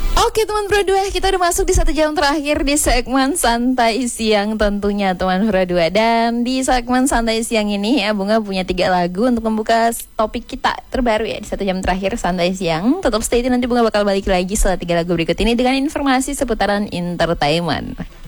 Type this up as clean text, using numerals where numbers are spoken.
Oke teman Pro 2, kita udah masuk di 1 jam terakhir di segmen Santai Siang tentunya teman Pro 2. Dan di segmen Santai Siang ini ya, Bunga punya 3 lagu untuk membuka topik kita terbaru ya di 1 jam terakhir Santai Siang. Tetap stay tune, nanti Bunga bakal balik lagi setelah 3 lagu berikut ini dengan informasi seputaran entertainment.